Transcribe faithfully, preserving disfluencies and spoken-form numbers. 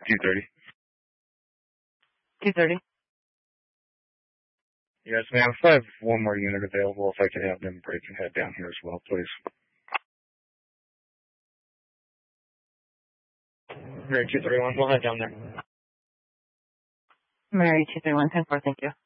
two thirty. two thirty. Yes, ma'am. If I have one more unit available, if I could have them break and head down here as well, please. Mary two thirty-one, we'll head down there. Mary two thirty-one, ten four, thank you.